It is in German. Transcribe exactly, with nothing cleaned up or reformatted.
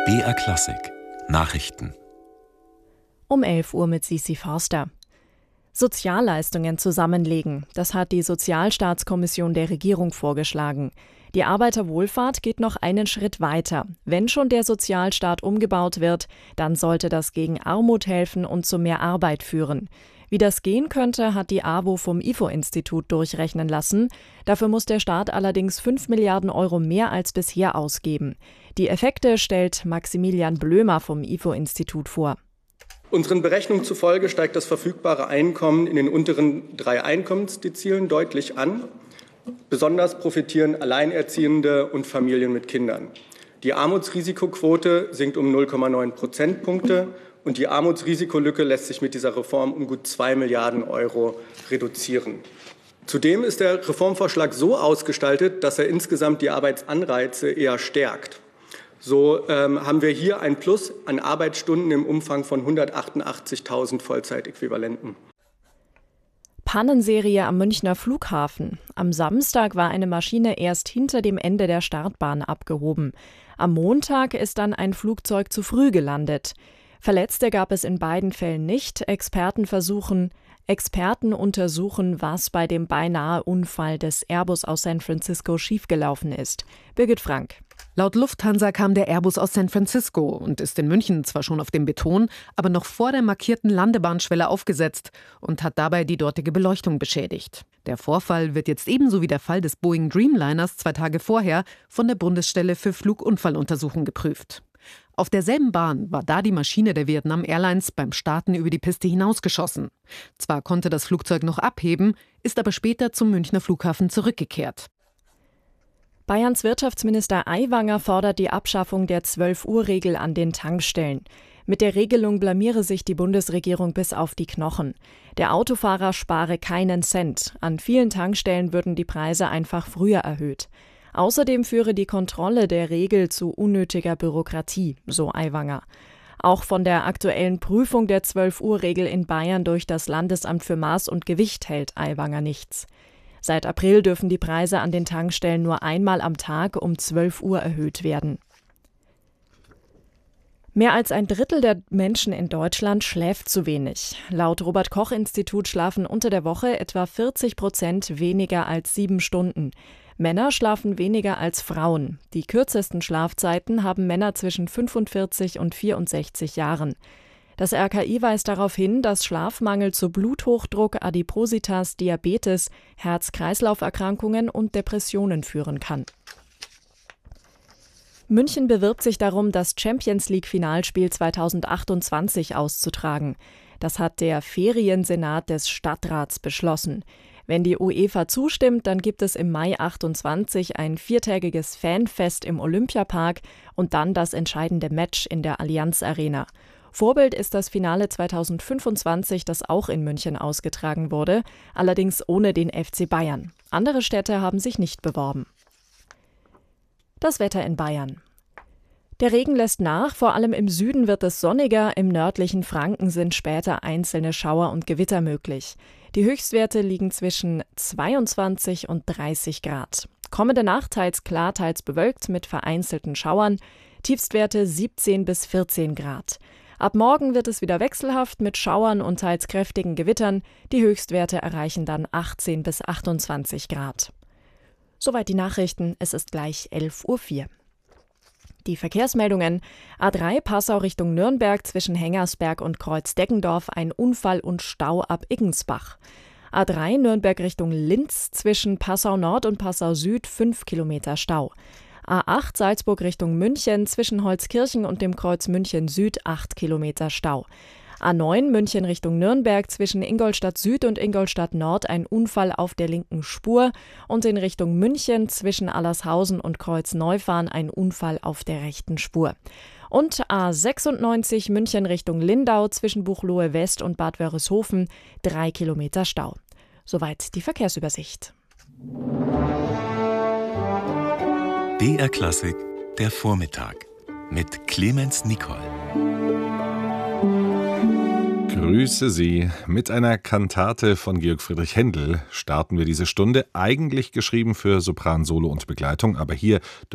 B R Klassik Nachrichten Um elf Uhr mit Sisi Forster. Sozialleistungen zusammenlegen, das hat die Sozialstaatskommission der Regierung vorgeschlagen. Die Arbeiterwohlfahrt geht noch einen Schritt weiter. Wenn schon der Sozialstaat umgebaut wird, dann sollte das gegen Armut helfen und zu mehr Arbeit führen. Wie das gehen könnte, hat die A W O vom I F O-Institut durchrechnen lassen. Dafür muss der Staat allerdings fünf Milliarden Euro mehr als bisher ausgeben. Die Effekte stellt Maximilian Blömer vom I F O-Institut vor. Unseren Berechnungen zufolge steigt das verfügbare Einkommen in den unteren drei Einkommensdezilen deutlich an. Besonders profitieren Alleinerziehende und Familien mit Kindern. Die Armutsrisikoquote sinkt um null Komma neun Prozentpunkte und die Armutsrisikolücke lässt sich mit dieser Reform um gut zwei Milliarden Euro reduzieren. Zudem ist der Reformvorschlag so ausgestaltet, dass er insgesamt die Arbeitsanreize eher stärkt. So ähm, haben wir hier ein Plus an Arbeitsstunden im Umfang von hundertachtundachtzigtausend Vollzeitäquivalenten. Pannenserie am Münchner Flughafen. Am Samstag war eine Maschine erst hinter dem Ende der Startbahn abgehoben. Am Montag ist dann ein Flugzeug zu früh gelandet. Verletzte gab es in beiden Fällen nicht. Experten versuchen, Experten untersuchen, was bei dem beinahe Unfall des Airbus aus San Francisco schiefgelaufen ist. Birgit Frank. Laut Lufthansa kam der Airbus aus San Francisco und ist in München zwar schon auf dem Beton, aber noch vor der markierten Landebahnschwelle aufgesetzt und hat dabei die dortige Beleuchtung beschädigt. Der Vorfall wird jetzt ebenso wie der Fall des Boeing Dreamliners zwei Tage vorher von der Bundesstelle für Flugunfalluntersuchung geprüft. Auf derselben Bahn war da die Maschine der Vietnam Airlines beim Starten über die Piste hinausgeschossen. Zwar konnte das Flugzeug noch abheben, ist aber später zum Münchner Flughafen zurückgekehrt. Bayerns Wirtschaftsminister Aiwanger fordert die Abschaffung der zwölf-Uhr-Regel an den Tankstellen. Mit der Regelung blamiere sich die Bundesregierung bis auf die Knochen. Der Autofahrer spare keinen Cent. An vielen Tankstellen würden die Preise einfach früher erhöht. Außerdem führe die Kontrolle der Regel zu unnötiger Bürokratie, so Aiwanger. Auch von der aktuellen Prüfung der zwölf-Uhr-Regel in Bayern durch das Landesamt für Maß und Gewicht hält Aiwanger nichts. Seit April dürfen die Preise an den Tankstellen nur einmal am Tag um zwölf Uhr erhöht werden. Mehr als ein Drittel der Menschen in Deutschland schläft zu wenig. Laut Robert-Koch-Institut schlafen unter der Woche etwa vierzig Prozent weniger als sieben Stunden. Männer schlafen weniger als Frauen. Die kürzesten Schlafzeiten haben Männer zwischen fünfundvierzig und vierundsechzig Jahren. Das R K I weist darauf hin, dass Schlafmangel zu Bluthochdruck, Adipositas, Diabetes, Herz-Kreislauf-Erkrankungen und Depressionen führen kann. München bewirbt sich darum, das Champions-League-Finalspiel zweitausendachtundzwanzig auszutragen. Das hat der Feriensenat des Stadtrats beschlossen. Wenn die UEFA zustimmt, dann gibt es im Mai achtundzwanzig ein viertägiges Fanfest im Olympiapark und dann das entscheidende Match in der Allianz Arena. Vorbild ist das Finale zweitausendfünfundzwanzig, das auch in München ausgetragen wurde, allerdings ohne den F C Bayern. Andere Städte haben sich nicht beworben. Das Wetter in Bayern. Der Regen lässt nach, vor allem im Süden wird es sonniger, im nördlichen Franken sind später einzelne Schauer und Gewitter möglich. Die Höchstwerte liegen zwischen zweiundzwanzig und dreißig Grad. Kommende Nacht teils klar, teils bewölkt mit vereinzelten Schauern, Tiefstwerte siebzehn bis vierzehn Grad. Ab morgen wird es wieder wechselhaft mit Schauern und teils kräftigen Gewittern. Die Höchstwerte erreichen dann achtzehn bis achtundzwanzig Grad. Soweit die Nachrichten, es ist gleich elf Uhr vier. Die Verkehrsmeldungen: A drei Passau Richtung Nürnberg zwischen Hengersberg und Kreuz-Deggendorf ein Unfall und Stau ab Iggensbach. A drei Nürnberg Richtung Linz zwischen Passau Nord und Passau Süd fünf Kilometer Stau. A acht Salzburg Richtung München zwischen Holzkirchen und dem Kreuz München Süd acht Kilometer Stau. A neun München Richtung Nürnberg zwischen Ingolstadt Süd und Ingolstadt Nord ein Unfall auf der linken Spur und in Richtung München zwischen Allershausen und Kreuz Neufahren ein Unfall auf der rechten Spur. Und A sechsundneunzig München Richtung Lindau zwischen Buchloe West und Bad Wörishofen drei Kilometer Stau. Soweit die Verkehrsübersicht. B R Klassik, der Vormittag mit Clemens Nicol. Grüße Sie. Mit einer Kantate von Georg Friedrich Händel starten wir diese Stunde, eigentlich geschrieben für Sopran, Solo und Begleitung, aber hier